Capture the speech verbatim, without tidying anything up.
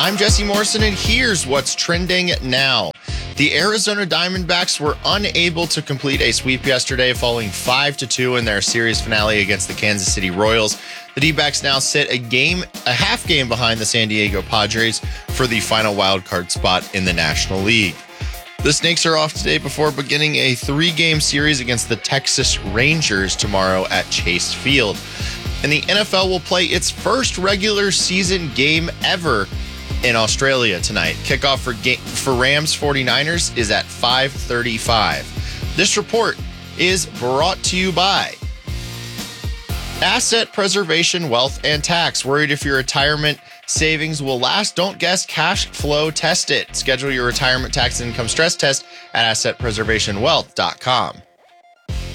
I'm Jesse Morrison, and here's what's trending now. The Arizona Diamondbacks were unable to complete a sweep yesterday, falling five to two in their series finale against the Kansas City Royals. The D-backs now sit a game, a half game behind the San Diego Padres for the final wildcard spot in the National League. The Snakes are off today before beginning a three-game series against the Texas Rangers tomorrow at Chase Field. And the N F L will play its first regular season game ever in Australia tonight. Kickoff for game, for Rams 49ers is at five thirty-five. This report is brought to you by Asset Preservation Wealth and Tax. Worried if your retirement savings will last? Don't guess, cash flow test it. Schedule your retirement tax and income stress test at asset preservation wealth dot com.